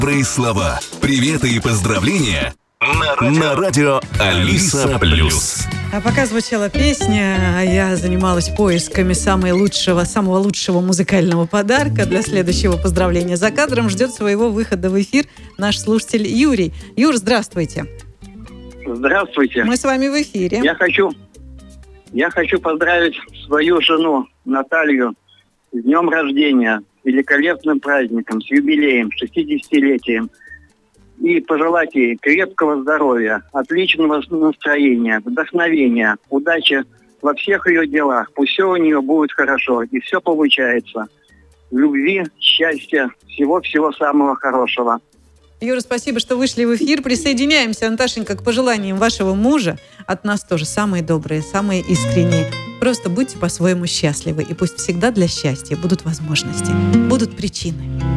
Добрые слова, приветы и поздравления на радио Алиса Плюс. А пока звучала песня, я занималась поисками самого лучшего музыкального подарка для следующего поздравления. За кадром ждет своего выхода в эфир наш слушатель Юрий. Юр, здравствуйте. Здравствуйте. Мы с вами в эфире. Я хочу поздравить свою жену Наталью с днем рождения, с великолепным праздником, с юбилеем, 60-летием. И пожелать ей крепкого здоровья, отличного настроения, вдохновения, удачи во всех ее делах. Пусть все у нее будет хорошо и все получается. Любви, счастья, всего-всего самого хорошего. Юра, спасибо, что вышли в эфир. Присоединяемся, Наташенька, к пожеланиям вашего мужа. От нас тоже самые добрые, самые искренние. Просто будьте по-своему счастливы. И пусть всегда для счастья будут возможности, будут причины.